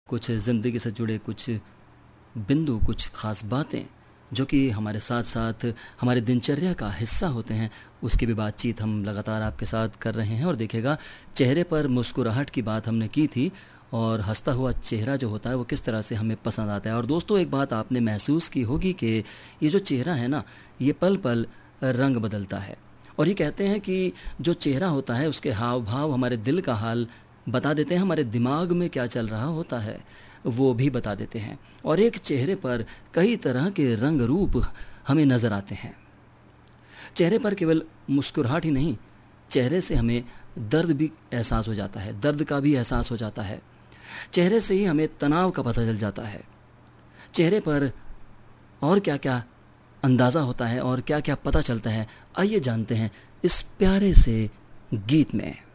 कुछ ज़िंदगी से जुड़े कुछ बिंदु, कुछ ख़ास बातें जो कि हमारे साथ साथ हमारे दिनचर्या का हिस्सा होते हैं, उसकी भी बातचीत हम लगातार आपके साथ कर रहे हैं। और देखिएगा, चेहरे पर मुस्कुराहट की बात हमने की थी और हंसता हुआ चेहरा जो होता है वो किस तरह से हमें पसंद आता है। और दोस्तों, एक बात आपने महसूस की होगी कि ये जो चेहरा है ना, ये पल पल रंग बदलता है। और ये कहते हैं कि जो चेहरा होता है उसके हाव भाव हमारे दिल का हाल बता देते हैं, हमारे दिमाग में क्या चल रहा होता है वो भी बता देते हैं। और एक चेहरे पर कई तरह के रंग रूप हमें नज़र आते हैं। चेहरे पर केवल मुस्कुराहट ही नहीं, चेहरे से हमें दर्द भी एहसास हो जाता है, दर्द का भी एहसास हो जाता है। चेहरे से ही हमें तनाव का पता चल जाता है। चेहरे पर और क्या क्या अंदाज़ा होता है और क्या क्या पता चलता है, आइए जानते हैं इस प्यारे से गीत में।